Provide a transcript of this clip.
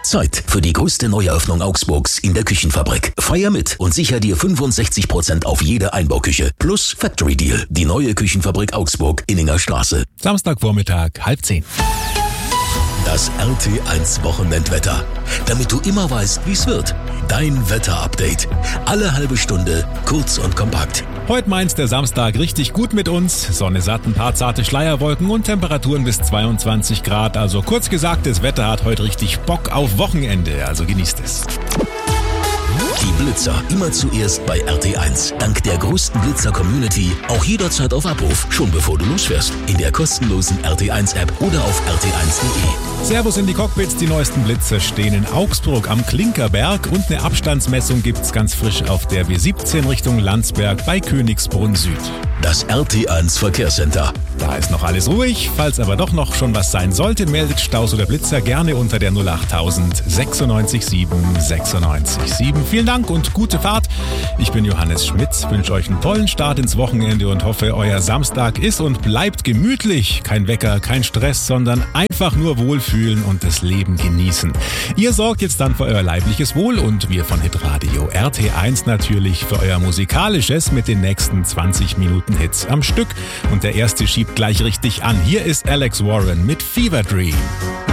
Zeit für die größte Neueröffnung Augsburgs in der Küchenfabrik. Feier mit und sicher dir 65% auf jede Einbauküche. Plus Factory Deal, die neue Küchenfabrik Augsburg, Inninger Straße. Samstagvormittag, 9:30. Das RT1 Wochenendwetter. Damit du immer weißt, wie's wird. Dein Wetterupdate. Alle halbe Stunde, kurz und kompakt. Heute meint's der Samstag richtig gut mit uns. Sonne satt, ein paar zarte Schleierwolken und Temperaturen bis 22 Grad. Also kurz gesagt, das Wetter hat heute richtig Bock auf Wochenende. Also genießt es. Die Blitzer immer zuerst bei RT1. Dank der größten Blitzer-Community auch jederzeit auf Abruf, schon bevor du losfährst. In der kostenlosen RT1-App oder auf rt1.de. Servus in die Cockpits, die neuesten Blitzer stehen in Augsburg am Klinkerberg und eine Abstandsmessung gibt's ganz frisch auf der W17 Richtung Landsberg bei Königsbrunn Süd. Das RT1 Verkehrscenter. Da ist noch alles ruhig, falls aber doch noch schon was sein sollte, meldet Staus oder Blitzer gerne unter der 08000 96 7 96 7. Vielen Dank und gute Fahrt. Ich bin Johannes Schmitz, wünsche euch einen tollen Start ins Wochenende und hoffe, euer Samstag ist und bleibt gemütlich. Kein Wecker, kein Stress, sondern einfach nur wohlfühlen und das Leben genießen. Ihr sorgt jetzt dann für euer leibliches Wohl und wir von Hitradio RT1 natürlich für euer musikalisches mit den nächsten 20 Minuten Hits am Stück. Und der erste schiebt gleich richtig an. Hier ist Alex Warren mit Fever Dream.